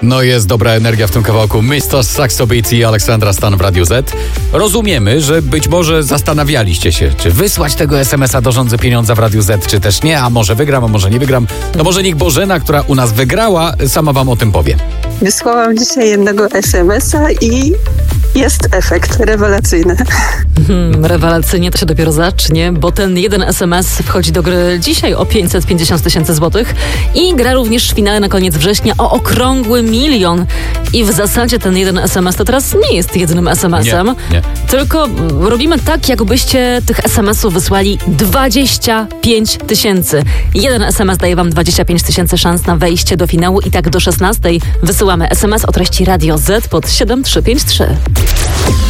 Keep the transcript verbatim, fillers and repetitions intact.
No jest dobra energia w tym kawałku. mister Saxo Beats i Aleksandra Stan w Radiu Z. Rozumiemy, że być może zastanawialiście się, czy wysłać tego es em es a do Rządzy Pieniądza w Radiu Z, czy też nie, a może wygram, a może nie wygram. No może niech Bożena, która u nas wygrała, sama wam o tym powie. Wysłałam dzisiaj jednego es em es a i jest efekt rewelacyjny. Hmm, rewelacyjnie to się dopiero zacznie, bo ten jeden es em es wchodzi do gry dzisiaj o pięćset pięćdziesiąt tysięcy złotych i gra również w finale na koniec września o okrągły milion. I w zasadzie ten jeden es em es to teraz nie jest jedynym es em esem, Nie, nie. tylko robimy tak, jakbyście tych es em esów wysłali dwadzieścia pięć tysięcy. Jeden es em es daje wam dwadzieścia pięć tysięcy szans na wejście do finału i tak do szesnastej wysyłamy es em es o treści Radio Z pod siedem trzy pięć trzy.